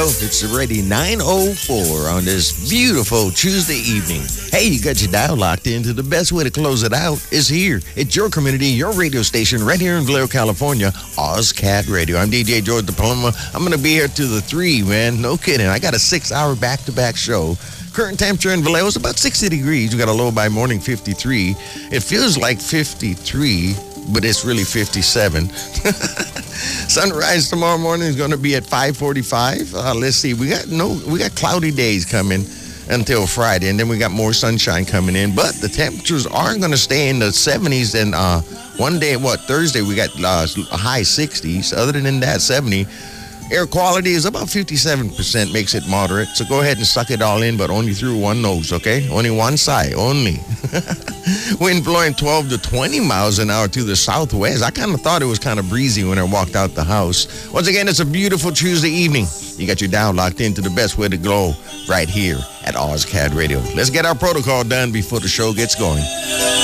Well, it's already 9:04 on this beautiful Tuesday evening. Hey, you got your dial locked into the best way to close it out is here. It's your community, your radio station right here in Vallejo, California, OzCat Radio. I'm DJ George DePalma. I'm going to be here to the 3, man. No kidding. I got a 6-hour back-to-back show. Current temperature in Vallejo is about 60 degrees. We got a low by morning 53. It feels like 53, but it's really 57. Sunrise tomorrow morning is going to be at 5:45. Let's see. We got cloudy days coming until Friday, and then we got more sunshine coming in. But the temperatures are going to stay in the 70s, and one day, Thursday, we got high 60s. Other than that, 70. Air quality is about 57%, makes it moderate. So go ahead and suck it all in, but only through one nose, okay? Only one side, only. Wind blowing 12 to 20 miles an hour to the southwest. I kind of thought it was kind of breezy when I walked out the house. Once again, it's a beautiful Tuesday evening. You got your dial locked into the best way to glow right here at OzCat Radio. Let's get our protocol done before the show gets going.